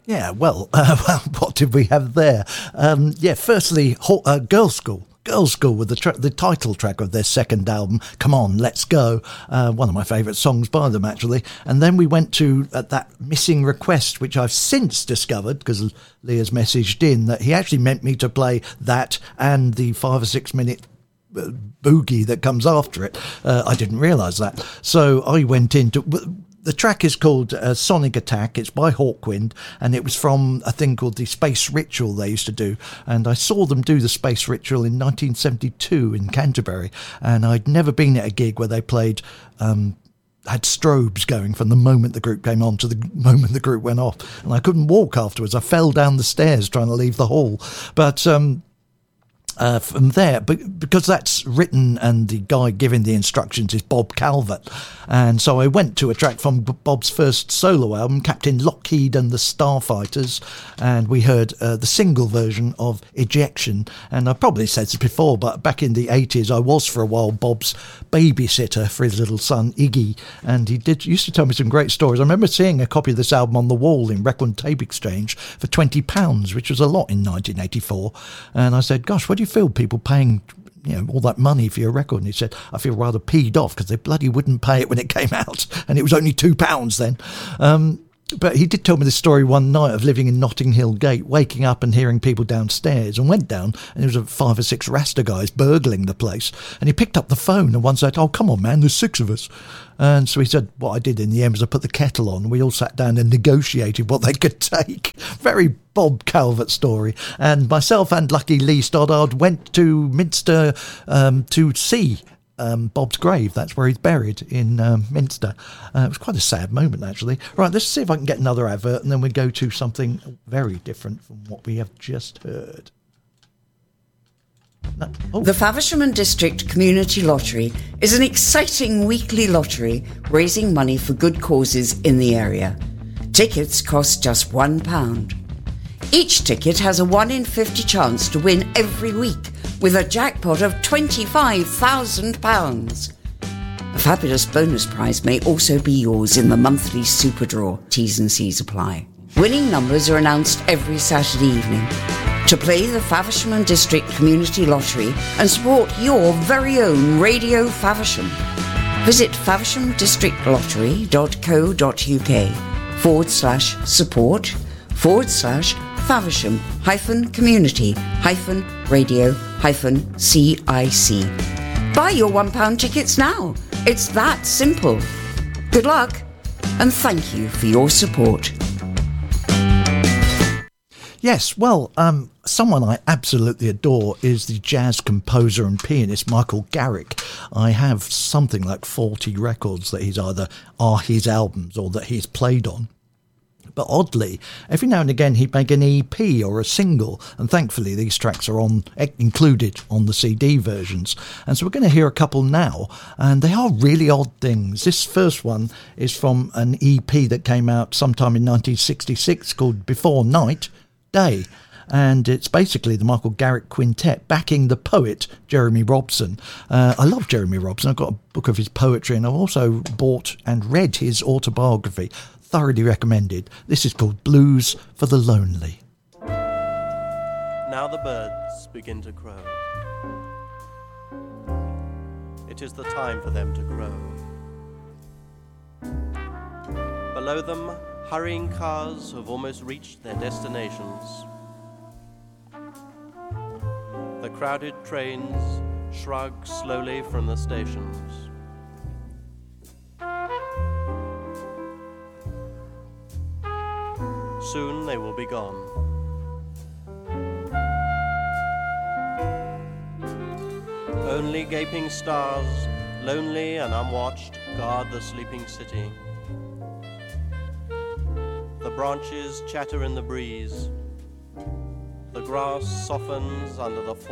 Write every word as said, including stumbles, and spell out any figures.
Yeah, well, uh, well, what did we have there? Um, yeah, firstly, Ho- uh, Girls' School. Girls' School with the tra- the title track of their second album, Come On, Let's Go. Uh, one of my favourite songs by them, actually. And then we went to uh, that Missing Request, which I've since discovered, because Leah's messaged in, that he actually meant me to play that and the five or six minute uh, boogie that comes after it. Uh, I didn't realise that. So I went into... The track is called uh, Sonic Attack. It's by Hawkwind, and it was from a thing called the Space Ritual they used to do. And I saw them do the Space Ritual in nineteen seventy-two in Canterbury, and I'd never been at a gig where they played... Um, had strobes going from the moment the group came on to the moment the group went off. And I couldn't walk afterwards. I fell down the stairs trying to leave the hall. But... Um, Uh, from there, but because that's written and the guy giving the instructions is Bob Calvert, and so I went to a track from B- Bob's first solo album, Captain Lockheed and the Starfighters, and we heard uh, the single version of Ejection. And I probably said this before, but back in the eighties I was for a while Bob's babysitter for his little son Iggy, and he did used to tell me some great stories. I remember seeing a copy of this album on the wall in Record and Tape Exchange for twenty pounds, which was a lot in nineteen eighty-four, and I said, gosh, what do you feel people paying, you know, all that money for your record? And he said, I feel rather peed off because they bloody wouldn't pay it when it came out, and it was only two pounds then. Um, but he did tell me this story one night of living in Notting Hill Gate, waking up and hearing people downstairs, and went down, and there was five or six Rasta guys burgling the place, and he picked up the phone, and one said, oh, come on, man, there's six of us. And so he said, what I did in the end was I put the kettle on, and we all sat down and negotiated what they could take. Very Bob Calvert story. And myself and Lucky Lee Stoddard went to Minster um, to see um, Bob's grave. That's where he's buried, in um, Minster. Uh, it was quite a sad moment, actually. Right, let's see if I can get another advert, and then we go to something very different from what we have just heard. No. Oh. The Faversham and District Community Lottery is an exciting weekly lottery raising money for good causes in the area. Tickets cost just one pound. Each ticket has a one in fifty chance to win every week, with a jackpot of twenty-five thousand pounds. A fabulous bonus prize may also be yours in the monthly super draw. T's and C's apply. Winning numbers are announced every Saturday evening. To play the Faversham and District Community Lottery and support your very own Radio Faversham, visit favershamdistrictlottery.co.uk forward slash support forward slash Faversham hyphen community hyphen radio hyphen CIC. Buy your one pound tickets now. It's that simple. Good luck, and thank you for your support. Yes, well, um, someone I absolutely adore is the jazz composer and pianist Michael Garrick. I have something like forty records that he's either are his albums or that he's played on. But oddly, every now and again he'd make an E P or a single, and thankfully these tracks are on included on the C D versions. And so we're going to hear a couple now, and they are really odd things. This first one is from an E P that came out sometime in nineteen sixty-six called Before Night Day, and it's basically the Michael Garrick Quintet backing the poet Jeremy Robson. Uh, I love Jeremy Robson. I've got a book of his poetry, and I've also bought and read his autobiography. Thoroughly recommended. This is called Blues for the Lonely. Now the birds begin to crow. It is the time for them to grow. Below them, hurrying cars have almost reached their destinations. The crowded trains shrug slowly from the stations. Soon they will be gone. Only gaping stars, lonely and unwatched, guard the sleeping city. The branches chatter in the breeze. The grass softens under the